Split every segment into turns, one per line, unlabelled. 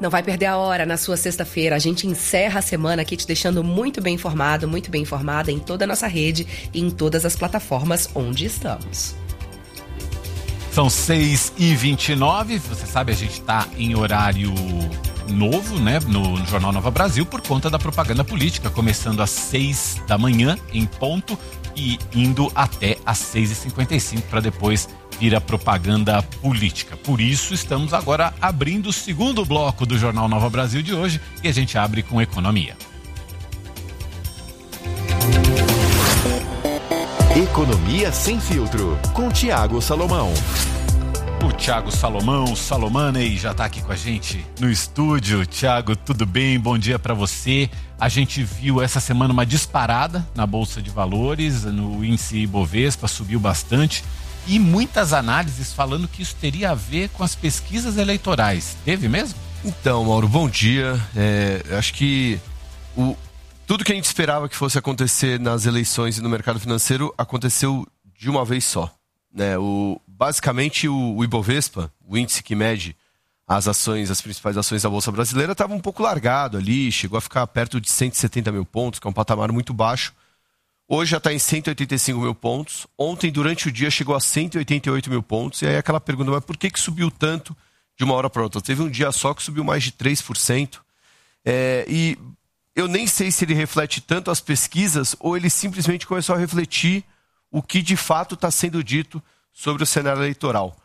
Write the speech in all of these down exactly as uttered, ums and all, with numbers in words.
Não vai perder a hora na sua sexta-feira. A gente encerra a semana aqui te deixando muito bem informado, muito bem informada em toda a nossa rede e em todas as plataformas onde estamos.
São seis e vinte e nove, você sabe, a gente está em horário novo, né, no, no Jornal Nova Brasil, por conta da propaganda política, começando às seis da manhã, em ponto, e indo até às seis e cinquenta e cinco, para depois vir a propaganda política. Por isso, estamos agora abrindo o segundo bloco do Jornal Nova Brasil de hoje, e a gente abre com economia.
Economia Sem Filtro, com Thiago Salomão.
O Thiago Salomão, Salomanei, já está aqui com a gente no estúdio. Thiago, tudo bem? Bom dia para você. A gente viu essa semana uma disparada na Bolsa de Valores, no índice Ibovespa, subiu bastante. E muitas análises falando que isso teria a ver com as pesquisas eleitorais. Teve mesmo?
Então, Mauro, bom dia. É, acho que o... tudo que a gente esperava que fosse acontecer nas eleições e no mercado financeiro aconteceu de uma vez só. Né? O, basicamente, o, o Ibovespa, o índice que mede as ações, as principais ações da Bolsa Brasileira, estava um pouco largado ali, chegou a ficar perto de cento e setenta mil pontos, que é um patamar muito baixo. Hoje já está em cento e oitenta e cinco mil pontos. Ontem, durante o dia, chegou a cento e oitenta e oito mil pontos. E aí aquela pergunta, mas por que, que subiu tanto de uma hora para outra? Teve um dia só que subiu mais de três por cento. É, e... eu nem sei se ele reflete tanto as pesquisas ou ele simplesmente começou a refletir o que de fato está sendo dito sobre o cenário eleitoral.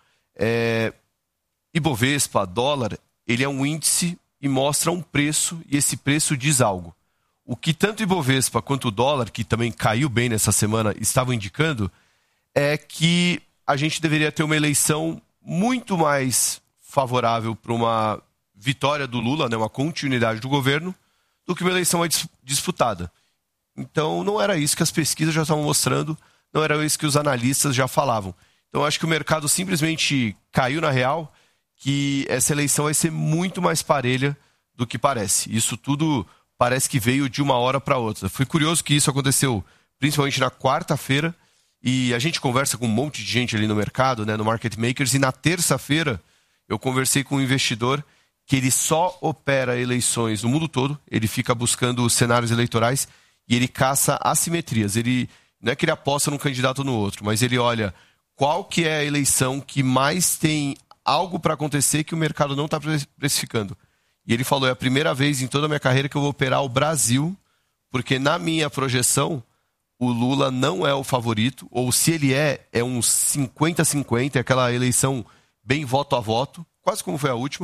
É, Ibovespa, dólar, ele é um índice e mostra um preço, e esse preço diz algo. O que tanto Ibovespa quanto o dólar, que também caiu bem nessa semana, estavam indicando, é que a gente deveria ter uma eleição muito mais favorável para uma vitória do Lula, né, uma continuidade do governo, do que uma eleição mais disputada. Então, não era isso que as pesquisas já estavam mostrando, não era isso que os analistas já falavam. Então, acho que o mercado simplesmente caiu na real, que essa eleição vai ser muito mais parelha do que parece. Isso tudo parece que veio de uma hora para outra. Foi curioso que isso aconteceu principalmente na quarta-feira, e a gente conversa com um monte de gente ali no mercado, né, no Market Makers, e na terça-feira eu conversei com um investidor que ele só opera eleições no mundo todo, ele fica buscando cenários eleitorais e ele caça assimetrias. Ele, não é que ele aposta num candidato ou no outro, mas ele olha qual que é a eleição que mais tem algo para acontecer que o mercado não está precificando. E ele falou, é a primeira vez em toda a minha carreira que eu vou operar o Brasil, porque na minha projeção o Lula não é o favorito, ou se ele é, é um cinquenta a cinquenta, é aquela eleição bem voto a voto, quase como foi a última.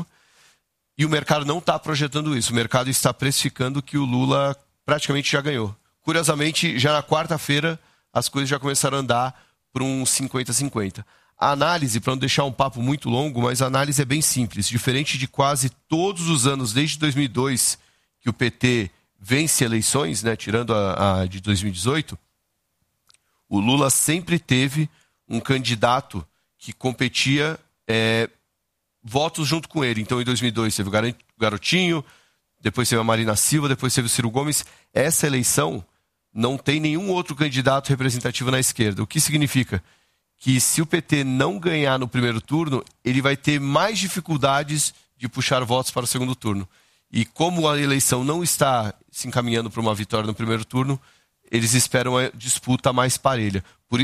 E o mercado não está projetando isso. O mercado está precificando que o Lula praticamente já ganhou. Curiosamente, já na quarta-feira, as coisas já começaram a andar para um cinquenta a cinquenta. A análise, para não deixar um papo muito longo, mas a análise é bem simples. Diferente de quase todos os anos, desde dois mil e dois, que o P T vence eleições, né, tirando a, a de dois mil e dezoito, o Lula sempre teve um candidato que competia... É, votos junto com ele. Então, em dois mil e dois teve o Garotinho, depois teve a Marina Silva, depois teve o Ciro Gomes. Essa eleição não tem nenhum outro candidato representativo na esquerda. O que significa? Que se o P T não ganhar no primeiro turno, ele vai ter mais dificuldades de puxar votos para o segundo turno. E como a eleição não está se encaminhando para uma vitória no primeiro turno, eles esperam a disputa mais parelha. Por